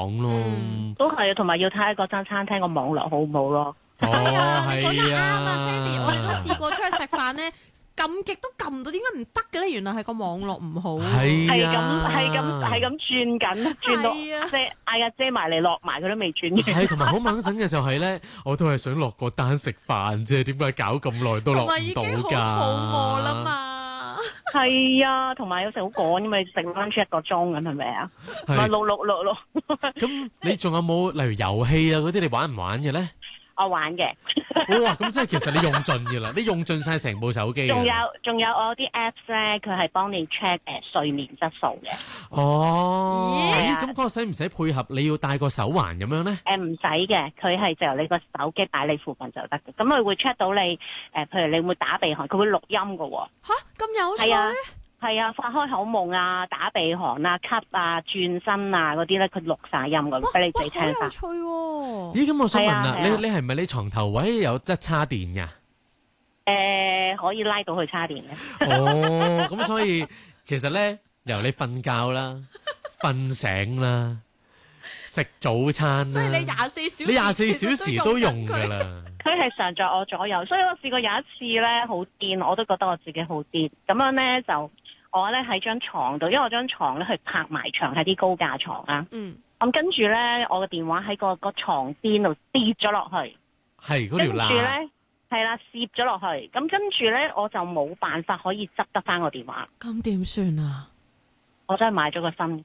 講咯。 都係啊，同埋要睇下嗰間餐廳個網絡好唔好咯。 哦， 你講得啱係啊，Sandy，我哋都啊， 試過出去食飯咧，撳極都撳唔到，點解唔得嘅咧？原來係個網絡唔好。 係係咁啊， 轉緊，轉到係啊即係嗌阿姐埋嚟落埋，佢都未轉嘅。 係同埋好猛陣嘅就係咧，我都係想落個單食飯啫，點解搞咁耐都落同埋已唔到經好㗎？ 肚餓啦嘛。 係啊，同埋有時好趕咁嘛，食 lunch 1個鐘咁係咪啊？咪係碌。 咁你仲有冇例如遊戲啊嗰啲，你玩唔玩嘅咧？ 我玩嘅， 哇！咁即係其實你用盡嘅啦，你用盡晒成部手機嘅。 仲有我啲 apps 咧，佢係幫你 check 睡眠質素嘅。 哦， 咦咁嗰個使唔使配合你要戴個手環咁樣咧？ 唔使嘅，佢係就由你個手機擺你附近就得嘅。咁佢會 check 到你譬如你會唔會打鼻鼾，佢會錄音嘅喎。 吓，咁有趣。 係啊，係啊，發開口夢啊、打鼻鼾啊、咳啊、轉身啊嗰啲咧，佢錄晒音嘅，俾你自己聽晒。 好有趣喎。 咦，咁我想問啦， 係啊你係咪你床頭位有得叉電㗎？ 可以拉到去叉電嘅。 哦，咁所以其實咧，由你瞓覺啦、瞓醒啦、食早餐啦， 所以你24小時， 你24小時都用㗎啦。 佢係常在我左右，所以我試過有一次咧好癲，我都覺得我自己好癲。咁樣咧就我咧喺張床度，因為我張床咧係拍埋牆，係啲高架床啦。咁跟住咧，我個電話喺個床邊度跌咗落去， 係嗰條跟住罅。 咧係啦，攝咗落去。咁跟住咧，我就冇辦法可以執得翻個電話， 咁點算啊？ 我真係買咗個新。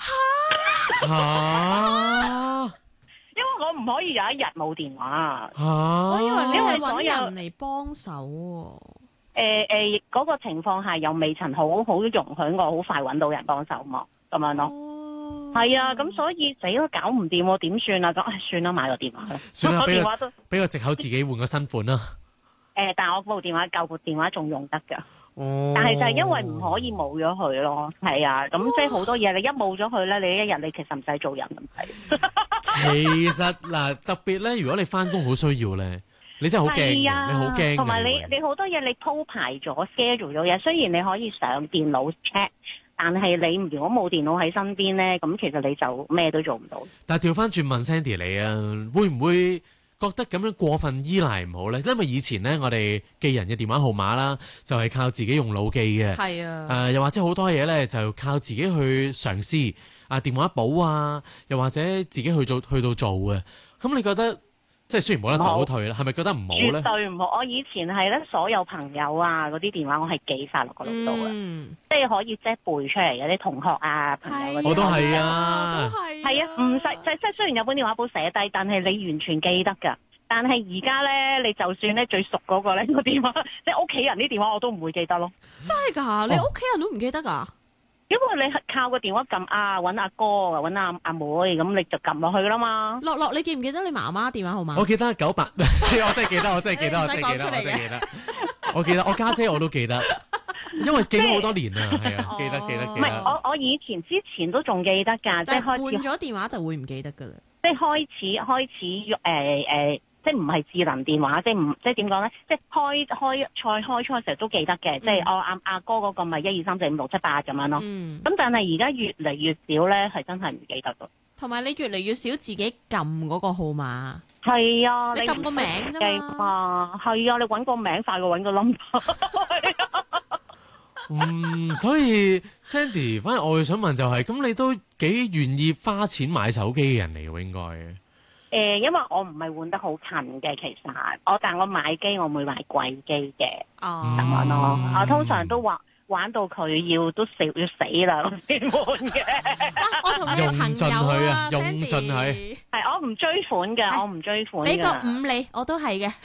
嚇因為我唔可以有一日冇電話。 嚇！ 我以為你因為係所有揾人嚟幫手喎。 嗰個情況下又未曾好容許我好快揾到人幫手嘛，咁樣咯。係啊，咁所以死都搞唔掂喎，點算啊？咁算啦，買個電話啦。 算啦， 我電話都俾個藉口自己換個新款啦。 但係我部電話舊部電話仲用得㗎。 哦， 但係就係因為唔可以冇咗佢咯，係啊，咁即係好多嘢你一冇咗佢咧，你一日你其實唔使做人咁睇。 其實嗱，特別咧，如果你翻工好需要咧，你真係好驚嘅， 係啊你好驚嘅。 同埋會你好多嘢你鋪排咗 schedule 咗嘢，雖然你可以上電腦 check，但係你如果冇電腦喺身邊咧，咁其實你就咩都做唔到。 但係調翻轉問 Sandy 你啊，會唔會覺得咁樣過分依賴唔好咧？因為以前咧，我哋記人嘅電話號碼啦，就係靠自己用腦記嘅。 係啊。 又或者好多嘢咧，就靠自己去嘗試電話簿啊，又或者自己去到做嘅。咁你覺得即係雖然冇得倒退啦，係咪覺得唔好咧？ 絕對唔好。我以前係咧，所有朋友啊嗰啲電話我係記晒落個腦度嘅，即係可以即係背出嚟嘅啲同學啊朋友嗰啲。 我都係啊， 係啊，唔使即係雖然有本電話簿寫低，但係你完全記得㗎。但係而家咧，你就算咧最熟嗰個咧個電話，即係屋企人啲電話我都唔會記得咯。 真係㗎？你屋企人都唔記得㗎？ 因為你係靠個電話撳揾阿哥啊，揾阿妹，咁你就撳落去啦嘛。 樂，你記唔記得你媽媽電話號碼？ 我記得98，我真係記得，我真係記得， 你唔我真係記得， 使講出嚟嘅我真係記得，我記得，我家姐我都記得，因為記咗好多年啦，係啊，記得。 唔係我以前之前都仲記得㗎，即係開換始咗電話就會唔記得㗎啦。 即係開始即係唔係智能電話，即係點講咧？即係開初嘅時候都記得嘅，即係我阿哥嗰個咪1 2 3 4 5 6 7 8咁樣咯。咁但係而家越嚟越少咧，係真係唔記得咯。 同埋你越嚟越少自己撳嗰個號碼。 係啊， 你撳個名啫嘛。 係啊，你揾個名快過揾個 number。 所以 Sandy，反而我會想問就係，咁你都幾願意花錢買手機嘅人嚟喎，應該。 因為我唔係換得好近嘅，其實但我買機我會買貴機嘅，咁樣咯。我通常都玩到佢要死啦，我先換嘅。 我同你朋友啊， 用盡佢。 係我唔追款嘅，我唔追款。 俾個5你，我都係嘅。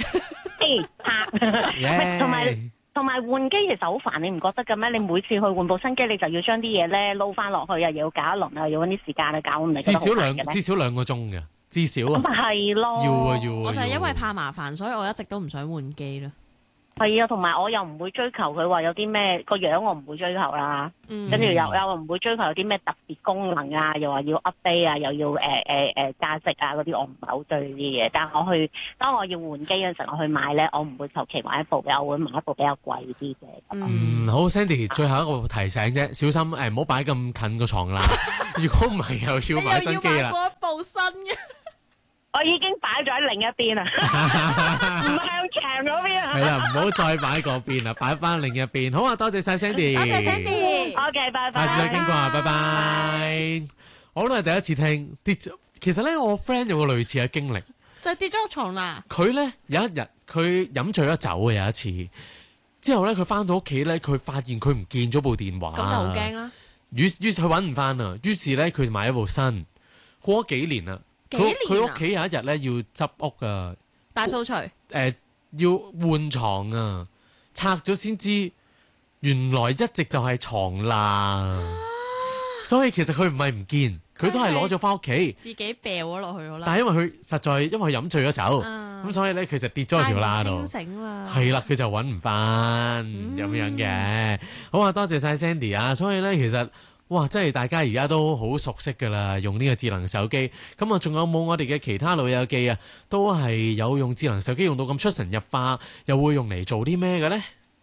同埋換機其實好煩，你唔覺得嘅咩？你每次去換部新機，你就要將啲嘢咧撈翻落去啊，又要搞一輪啊，要揾啲時間去搞，唔嚟。 至少兩個鐘嘅，至少啊。 咁咪係咯。 要啊！ 我就係因為怕麻煩，所以我一直都唔想換機啦。 係啊，同埋我又唔會追求佢話有啲咩個樣，我唔會追求啦。跟住又唔會追求有啲咩特別功能啊，又話要 update 啊，又要價值啊嗰啲，我唔係好追呢啲嘢。但係當我要換機嗰陣時，我去買咧，我唔會求其買一部我會買一部比較貴啲嘅。 好 Sandy，最後一個提醒啫，小心唔好擺咁近個床啦。如果唔係又要買新機啦。 又要買過一部部新嘅。 我已經擺咗喺另一邊啦，唔係向牆嗰邊啊。 係啦，唔好再擺嗰邊啦，擺翻另一邊。好啊，多謝晒 Sandy， 多謝 Sandy。 OK，拜拜。 下次再傾過啊，拜拜。我都係第一次聽跌咗。其實咧，我 friend 有個類似嘅經歷， 就係跌咗個床啦。 佢咧有一日佢飲醉咗酒嘅有一次，之後咧佢翻到屋企咧，佢發現佢唔見咗部電話， 咁就好驚啦。 於是佢揾唔翻啦，於是咧佢買咗部新，過咗幾年啦。佢屋企有一日咧要執屋啊， 大掃除。 要換床啊，拆咗先知，原來一直就係床罅，所以其實佢唔係唔見，佢都係攞咗翻屋企， 自己掉咗落去好啦。 但係因為佢實在因為飲醉咗酒，咁所以咧佢就跌咗喺條罅度， 清醒啦， 係啦，佢就揾唔翻咁樣嘅。好啊，多謝晒 Sandy 啊，所以咧其實。哇！真係大家而家都好熟悉㗎啦，用呢個智能手機。咁啊，仲有冇我哋嘅其他老友記啊？都係有用智能手機用到咁出神入化，又會用嚟做啲咩嘅呢？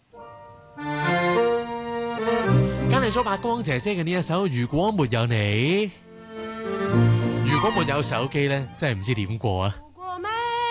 跟嚟咗白光姐姐嘅呢一首《如果沒有你》，如果沒有手機呢，真係唔知點過啊！